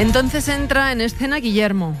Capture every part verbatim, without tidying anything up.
Entonces entra en escena Guillermo.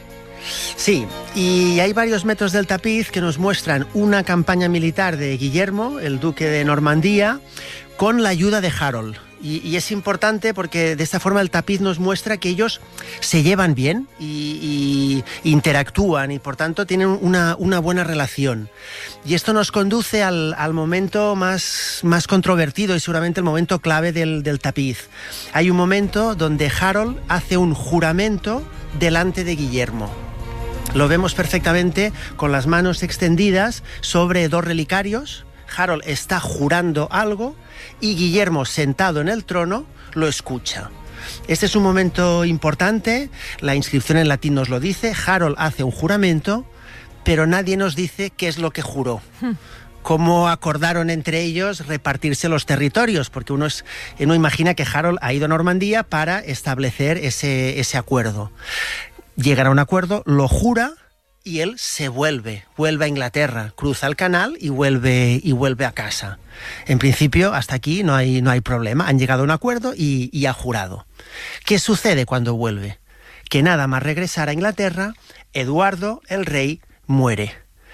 Sí, y hay varios metros del tapiz que nos muestran una campaña militar de Guillermo, el duque de Normandía, con la ayuda de Harold. Y, y es importante porque de esta forma el tapiz nos muestra que ellos se llevan bien y, y interactúan y por tanto tienen una, una buena relación. Y esto nos conduce al, al momento más, más controvertido y seguramente el momento clave del, del tapiz. Hay un momento donde Harold hace un juramento delante de Guillermo. Lo vemos perfectamente con las manos extendidas sobre dos relicarios. Harold está jurando algo y Guillermo, sentado en el trono, lo escucha. Este es un momento importante, la inscripción en latín nos lo dice, Harold hace un juramento, pero nadie nos dice qué es lo que juró. Cómo acordaron entre ellos repartirse los territorios, porque uno, es, uno imagina que Harold ha ido a Normandía para establecer ese, ese acuerdo. Llegan a un acuerdo, lo jura y él se vuelve, vuelve a Inglaterra, cruza el canal y vuelve, y vuelve a casa. En principio, hasta aquí no hay, no hay problema, han llegado a un acuerdo y, y ha jurado. ¿Qué sucede cuando vuelve? Que nada más regresar a Inglaterra, Eduardo, el rey, muere.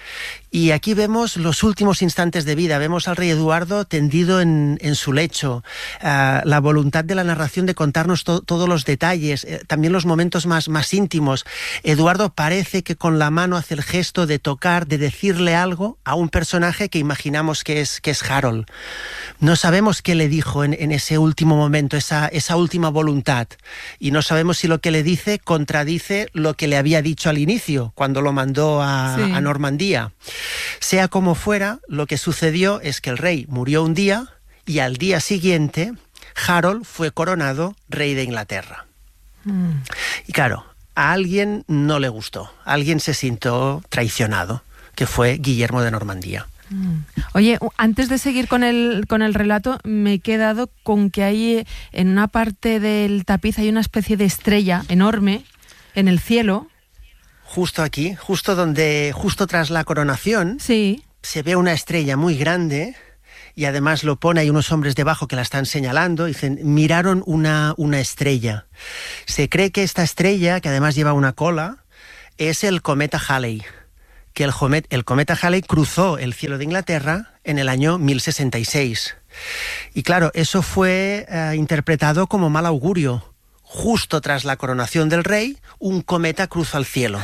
Y aquí vemos los últimos instantes de vida, vemos al rey Eduardo tendido en, en su lecho, uh, la voluntad de la narración de contarnos to- todos los detalles, eh, también los momentos más, más íntimos. Eduardo parece que con la mano hace el gesto de tocar, de decirle algo a un personaje que imaginamos que es, que es Harold. No sabemos qué le dijo en, en ese último momento, esa, esa última voluntad, y no sabemos si lo que le dice contradice lo que le había dicho al inicio, cuando lo mandó a, sí. a Normandía. Sea como fuera, lo que sucedió es que el rey murió un día y al día siguiente Harold fue coronado rey de Inglaterra. Mm. Y claro, a alguien no le gustó, a alguien se sintió traicionado, que fue Guillermo de Normandía. Mm. Oye, antes de seguir con el, con el relato, me he quedado con que hay en una parte del tapiz hay una especie de estrella enorme en el cielo. Justo aquí, justo donde, justo tras la coronación, sí. se ve una estrella muy grande y además lo pone, hay unos hombres debajo que la están señalando, dicen, miraron una, una estrella. Se cree que esta estrella, que además lleva una cola, es el cometa Halley, que el, jomet, el cometa Halley cruzó el cielo de Inglaterra en el año mil sesenta y seis. Y claro, eso fue eh, interpretado como mal augurio. Justo tras la coronación del rey, un cometa cruza el cielo.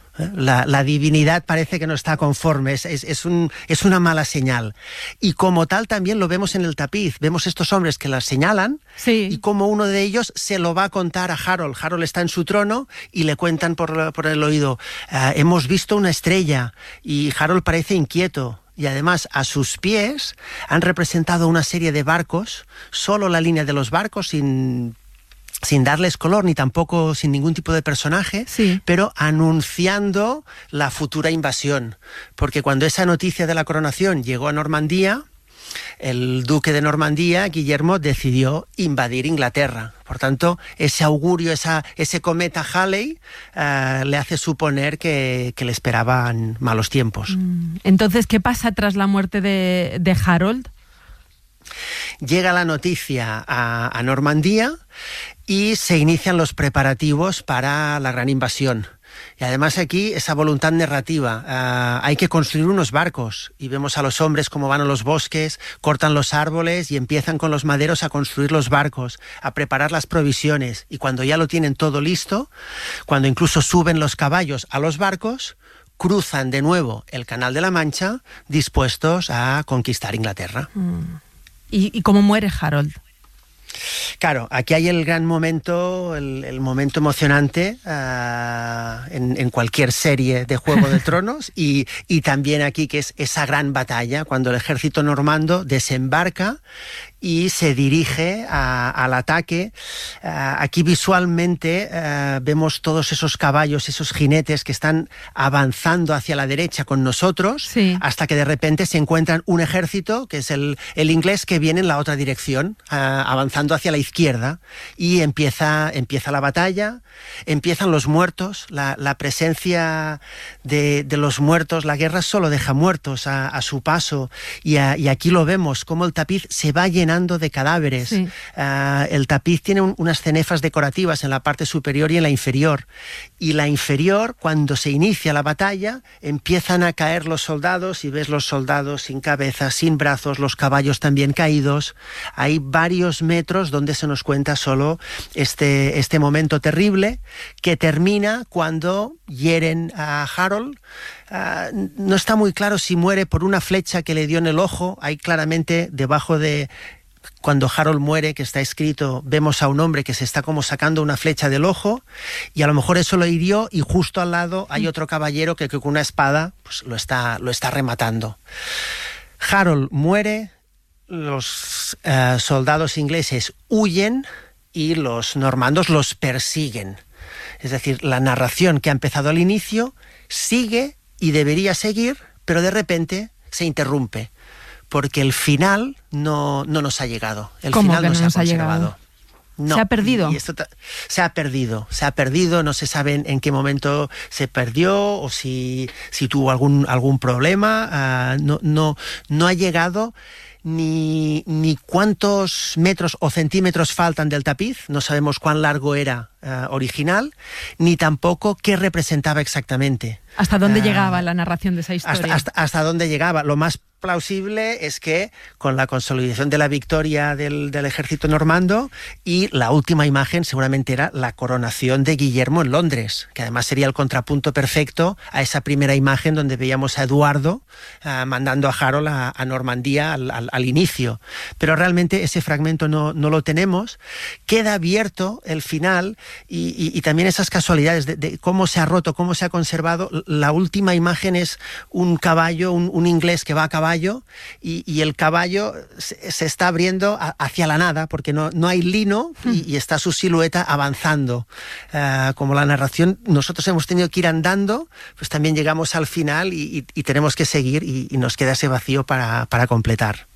La, la divinidad parece que no está conforme, es, es, es, un, es una mala señal. Y como tal también lo vemos en el tapiz, vemos estos hombres que la señalan, sí. y como uno de ellos se lo va a contar a Harold. Harold está en su trono y le cuentan por, por el oído, eh, hemos visto una estrella, y Harold parece inquieto. Y además a sus pies han representado una serie de barcos, solo la línea de los barcos sin... sin darles color ni tampoco sin ningún tipo de personaje, sí. pero anunciando la futura invasión. Porque cuando esa noticia de la coronación llegó a Normandía, el duque de Normandía, Guillermo, decidió invadir Inglaterra. Por tanto, ese augurio, esa, ese cometa Halley, uh, le hace suponer que, que le esperaban malos tiempos. Entonces, ¿qué pasa tras la muerte de, de Harold? Llega la noticia a, a Normandía y se inician los preparativos para la gran invasión. Y además aquí esa voluntad narrativa, uh, hay que construir unos barcos y vemos a los hombres cómo van a los bosques, cortan los árboles y empiezan con los maderos a construir los barcos, a preparar las provisiones, y cuando ya lo tienen todo listo, cuando incluso suben los caballos a los barcos, cruzan de nuevo el Canal de la Mancha dispuestos a conquistar Inglaterra. Mm. ¿Y, y cómo muere Harold? Claro, aquí hay el gran momento, el, el momento emocionante uh, en, en cualquier serie de Juego de Tronos y, y también aquí, que es esa gran batalla cuando el ejército normando desembarca y se dirige a, al ataque. Uh, aquí visualmente uh, vemos todos esos caballos, esos jinetes que están avanzando hacia la derecha con nosotros, sí. hasta que de repente se encuentran un ejército, que es el, el inglés, que viene en la otra dirección, uh, avanzando hacia la izquierda, y empieza, empieza la batalla, empiezan los muertos, la, la presencia de, de los muertos, la guerra solo deja muertos a, a su paso, y, a, y aquí lo vemos, como el tapiz se va llenando de cadáveres. Sí. Uh, el tapiz tiene un, una unas cenefas decorativas en la parte superior y en la inferior. Y la inferior, cuando se inicia la batalla, empiezan a caer los soldados y ves los soldados sin cabeza, sin brazos, los caballos también caídos. Hay varios metros donde se nos cuenta solo este, este momento terrible que termina cuando hieren a Harold. Uh, no está muy claro si muere por una flecha que le dio en el ojo. Hay claramente debajo de... Cuando Harold muere, que está escrito, vemos a un hombre que se está como sacando una flecha del ojo y a lo mejor eso lo hirió y justo al lado hay otro caballero que, que con una espada pues, lo está, lo está rematando. Harold muere, los uh, soldados ingleses huyen y los normandos los persiguen. Es decir, la narración que ha empezado al inicio sigue y debería seguir, pero de repente se interrumpe. Porque el final no, no nos ha llegado. El ¿Cómo final que no, no se ha nos ha conservado. llegado? No. ¿Se ha perdido? Y esto ta- se ha perdido, se ha perdido, no se sabe en, en qué momento se perdió o si, si tuvo algún, algún problema. Uh, no, no, no ha llegado ni, ni cuántos metros o centímetros faltan del tapiz, no sabemos cuán largo era uh, original, ni tampoco qué representaba exactamente. ¿Hasta dónde uh, llegaba la narración de esa historia? Hasta, hasta, hasta dónde llegaba. Lo más plausible es que con la consolidación de la victoria del, del ejército normando y la última imagen seguramente era la coronación de Guillermo en Londres, que además sería el contrapunto perfecto a esa primera imagen donde veíamos a Eduardo uh, mandando a Harold a, a Normandía al, al, al inicio. Pero realmente ese fragmento no, no lo tenemos. Queda abierto el final y, y, y también esas casualidades de, de cómo se ha roto, cómo se ha conservado. La última imagen es un caballo, un, un inglés que va a caballo y, y el caballo se, se está abriendo a, hacia la nada porque no, no hay lino y, y está su silueta avanzando. Uh, como la narración, nosotros hemos tenido que ir andando, pues también llegamos al final y, y, y tenemos que seguir y, y nos queda ese vacío para, para completar.